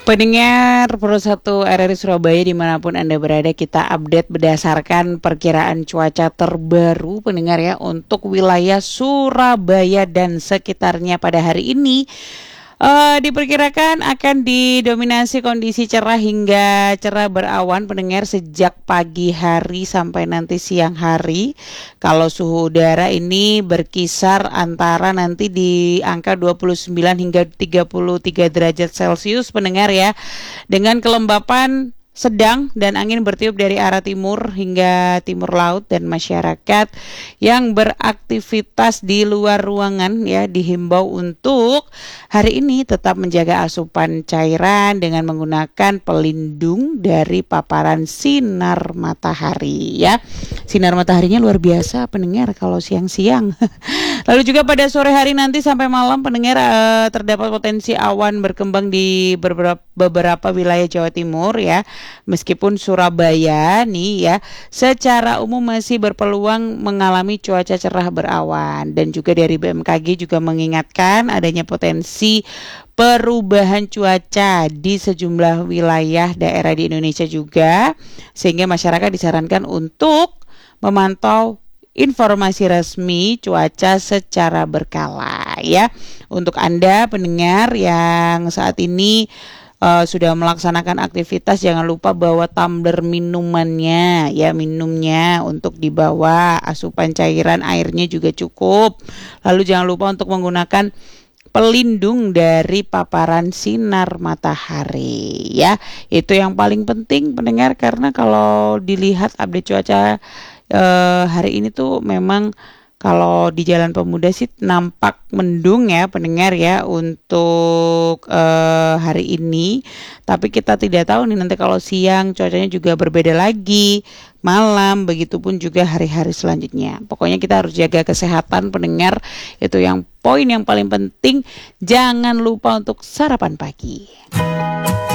Pendengar Pro 1 RRI Surabaya dimanapun Anda berada, kita update berdasarkan perkiraan cuaca terbaru pendengar ya untuk wilayah Surabaya dan sekitarnya pada hari ini. Diperkirakan akan didominasi kondisi cerah hingga cerah berawan pendengar sejak pagi hari sampai nanti siang hari. Kalau suhu udara ini berkisar antara nanti di angka 29 hingga 33 derajat Celcius pendengar ya. Dengan kelembapan sedang dan angin bertiup dari arah timur hingga timur laut, dan masyarakat yang beraktivitas di luar ruangan ya dihimbau untuk hari ini tetap menjaga asupan cairan dengan menggunakan pelindung dari paparan sinar matahari ya. Sinar mataharinya luar biasa pendengar kalau siang-siang. Lalu juga pada sore hari nanti sampai malam pendengar terdapat potensi awan berkembang di beberapa wilayah Jawa Timur ya. Meskipun Surabaya nih ya secara umum masih berpeluang mengalami cuaca cerah berawan, dan juga dari BMKG juga mengingatkan adanya potensi perubahan cuaca di sejumlah wilayah daerah di Indonesia juga, sehingga masyarakat disarankan untuk memantau informasi resmi cuaca secara berkala ya. Untuk Anda pendengar yang saat ini sudah melaksanakan aktivitas, jangan lupa bawa tumbler minumannya ya, minumnya untuk dibawa, asupan cairan airnya juga cukup. Lalu jangan lupa untuk menggunakan pelindung dari paparan sinar matahari ya. Itu yang paling penting pendengar, karena kalau dilihat update cuaca hari ini tuh memang kalau di Jalan Pemuda sih nampak mendung ya pendengar ya untuk hari ini. Tapi kita tidak tahu nih nanti kalau siang cuacanya juga berbeda lagi, malam, begitupun juga hari-hari selanjutnya. Pokoknya kita harus jaga kesehatan pendengar, itu yang poin yang paling penting. Jangan lupa untuk sarapan pagi.